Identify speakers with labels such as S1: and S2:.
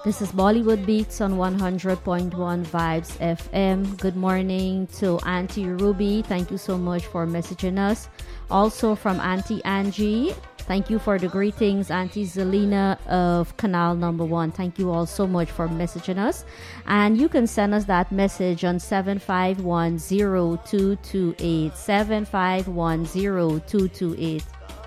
S1: This is Bollywood Beats on 100.1 Vibes FM. Good morning to Auntie Ruby. Thank you so much for messaging us. Also from Auntie Angie. Thank you for the greetings. Auntie Zelina of Canal Number 1. Thank you all so much for messaging us. And you can send us that message on 7510228. 7510228.